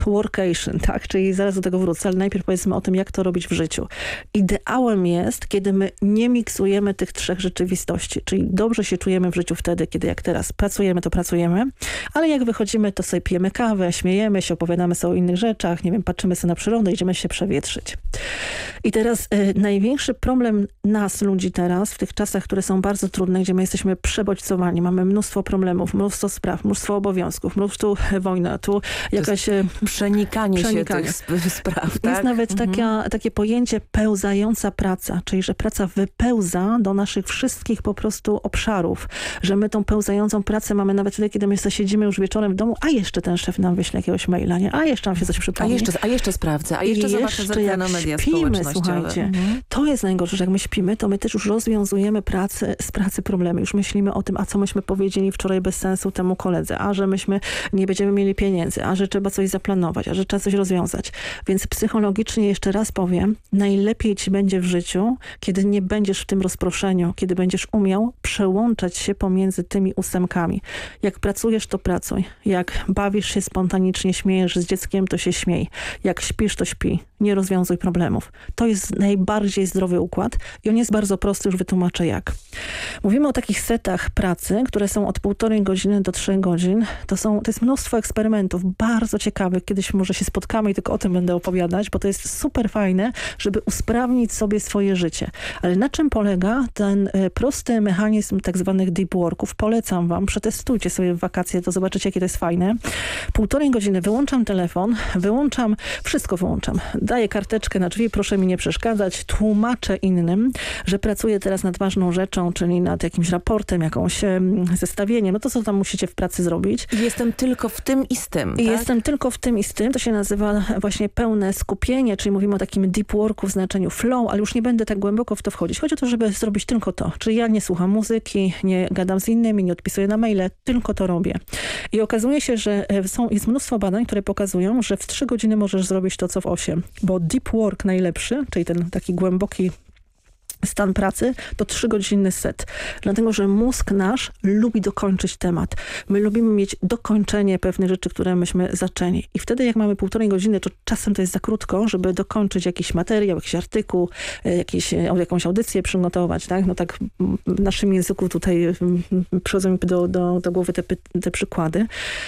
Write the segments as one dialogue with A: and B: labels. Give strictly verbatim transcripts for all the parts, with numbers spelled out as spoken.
A: workation, tak? Czyli zaraz do tego wrócę, ale najpierw powiedzmy o tym, jak to robić w życiu. Ideałem jest, kiedy my nie miksujemy tych trzech rzeczywistości, czyli dobrze się czujemy w życiu wtedy, kiedy jak teraz pracujemy, to pracujemy, ale jak wychodzimy, to sobie pijemy kawę, śmiejemy się, opowiadamy sobie o innych rzeczach, nie wiem, patrzymy sobie na przyrodę, idziemy się przewietrzyć. I teraz y, największy problem nas, ludzi teraz, w tych czasach, które są bardzo trudne, gdzie my jesteśmy przebodźcowani, mamy mnóstwo problemów, mnóstwo spraw, mnóstwo obowiązków, mnóstwo wojna, tu jakaś...
B: Przenikanie, przenikanie się tych spraw, tak?
A: Jest nawet
B: mhm.
A: taka, takie pojęcie pełzająca praca, czyli że praca wypełza do naszych wszystkich po prostu obszarów, że my tą pełzającą pracę mamy nawet wtedy, kiedy my siedzimy już wieczorem w domu, a jeszcze ten szef nam wyśle jakiegoś maila, nie? A jeszcze nam się coś przypomni.
B: A jeszcze, a jeszcze sprawdzę, a jeszcze,
A: jeszcze
B: zobaczę zerknę na media
A: śpimy,
B: społecznościowe.
A: Słuchajcie,
B: mhm.
A: to jest najgorsze, że jak my śpimy, to my też już rozwiązujemy pracę, z pracy problemy. Już myślimy o tym, a co myśmy powiedzieli wczoraj bez sensu temu koledze, a że myśmy nie będziemy mieli pieniędzy, a że trzeba coś zaplanować, a że trzeba coś rozwiązać. Więc psychologicznie jeszcze raz powiem, najlepiej ci będzie w życiu, kiedy nie będziesz w tym rozproszeniu, kiedy będziesz umiał przełączać się pomiędzy tymi ósemkami. Jak pracujesz, to pracuj. Jak bawisz się spontanicznie, śmiejesz z dzieckiem, to się śmiej. Jak śpisz, to śpi. Nie rozwiązuj problemów. To jest najbardziej zdrowy układ i on jest bardzo prosty, już wytłumaczę jak. Mówimy o takich setach pracy, które są od półtorej godziny do trzech godzin. To, są, to jest mnóstwo eksperymentów, bardzo ciekawych. Kiedyś może się spotkamy i tylko o tym będę opowiadać, bo to jest super fajne, żeby usprawnić sobie swoje życie. Ale na czym polega ten prosty mechanizm tak zwanych deep worków? Polecam wam, przetestujcie sobie w wakacje, to zobaczycie, jakie to jest fajne. Półtorej godziny wyłączam telefon, wyłączam, wszystko wyłączam. Daję karteczkę na drzwi, proszę mi nie przeszkadzać, tłumaczę innym, że pracuję teraz nad ważną rzeczą, czyli nad jakimś raportem, jakąś zestawieniem, no to co tam musicie w pracy zrobić.
B: I jestem tylko w tym i z tym,
A: I
B: tak?
A: jestem tylko w tym i z tym, to się nazywa właśnie pełne skupienie, czyli mówimy o takim deep worku w znaczeniu flow, ale już nie będę tak głęboko w to wchodzić. Chodzi o to, żeby zrobić tylko to. Czyli ja nie słucham muzyki, nie gadam z innymi, nie odpisuję na maile, tylko to robię. I okazuje się, że są, jest mnóstwo badań, które pokazują, że w trzy godziny możesz zrobić to, co w osiem. Bo deep work najlepszy, czyli ten taki głęboki stan pracy, to trzygodzinny set. Dlatego, że mózg nasz lubi dokończyć temat. My lubimy mieć dokończenie pewnych rzeczy, które myśmy zaczęli. I wtedy, jak mamy półtorej godziny, to czasem to jest za krótko, żeby dokończyć jakiś materiał, jakiś artykuł, jakiś, jakąś audycję przygotować, tak? No tak w naszym języku tutaj przychodzą mi do, do, do głowy te, te przykłady.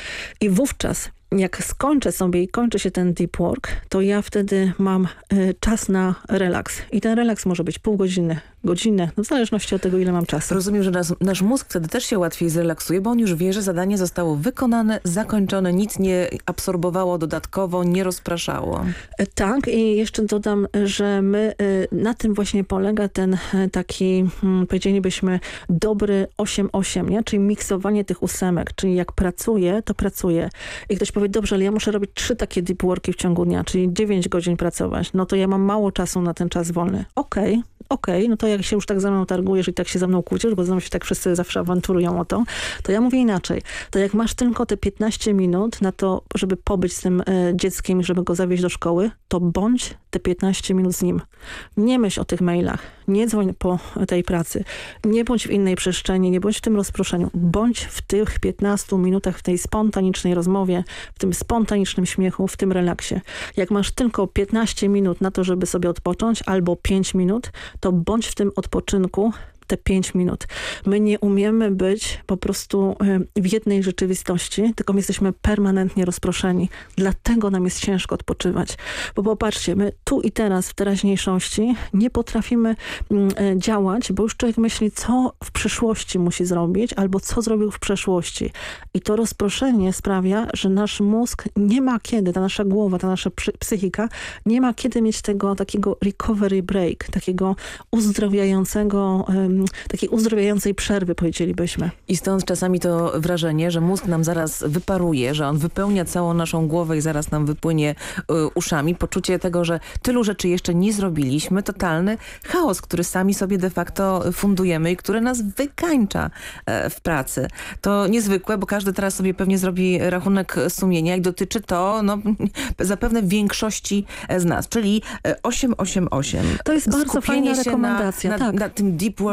A: I wówczas jak skończę sobie i kończy się ten deep work, to ja wtedy mam y, czas na relaks. I ten relaks może być pół godziny, godzinę, no w zależności od tego, ile mam czasu.
B: Rozumiem, że nas, nasz mózg wtedy też się łatwiej zrelaksuje, bo on już wie, że zadanie zostało wykonane, zakończone, nic nie absorbowało dodatkowo, nie rozpraszało.
A: Y, tak, i jeszcze dodam, że my, y, na tym właśnie polega ten y, taki, y, powiedzielibyśmy, dobry osiem osiem, nie? Czyli miksowanie tych ósemek, czyli jak pracuję, to pracuję. I ktoś powie, dobrze, ale ja muszę robić trzy takie deep worki w ciągu dnia, czyli dziewięć godzin pracować. No to ja mam mało czasu na ten czas wolny. Okej, okay, okej, okay. No to jak się już tak ze mną targujesz i tak się ze mną kłócisz, bo ze mną się tak wszyscy zawsze awanturują o to, to ja mówię inaczej. To jak masz tylko te piętnaście minut na to, żeby pobyć z tym e, dzieckiem i żeby go zawieźć do szkoły, to bądź te piętnaście minut z nim. Nie myśl o tych mailach, nie dzwoń po tej pracy, nie bądź w innej przestrzeni, nie bądź w tym rozproszeniu. Bądź w tych piętnastu minutach, w tej spontanicznej rozmowie, w tym spontanicznym śmiechu, w tym relaksie. Jak masz tylko piętnaście minut na to, żeby sobie odpocząć, albo pięć minut, to bądź w tym odpoczynku te pięć minut. My nie umiemy być po prostu w jednej rzeczywistości, tylko my jesteśmy permanentnie rozproszeni. Dlatego nam jest ciężko odpoczywać. Bo popatrzcie, my tu i teraz, w teraźniejszości nie potrafimy działać, bo już człowiek myśli, co w przyszłości musi zrobić, albo co zrobił w przeszłości. I to rozproszenie sprawia, że nasz mózg nie ma kiedy, ta nasza głowa, ta nasza psychika, nie ma kiedy mieć tego takiego recovery break, takiego uzdrowiającego takiej uzdrowiającej przerwy, powiedzielibyśmy.
B: I stąd czasami to wrażenie, że mózg nam zaraz wyparuje, że on wypełnia całą naszą głowę i zaraz nam wypłynie y, uszami. Poczucie tego, że tylu rzeczy jeszcze nie zrobiliśmy. Totalny chaos, który sami sobie de facto fundujemy i który nas wykańcza e, w pracy. To niezwykłe, bo każdy teraz sobie pewnie zrobi rachunek sumienia i dotyczy to no, zapewne większości z nas, czyli osiem osiem osiem.
A: To jest bardzo fajna rekomendacja.
B: Na, na,
A: tak.
B: na tym deep work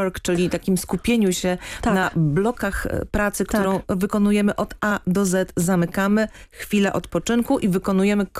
B: work, czyli takim skupieniu się
A: Tak.
B: na blokach pracy, którą wykonujemy od A do Z, zamykamy, chwilę odpoczynku i wykonujemy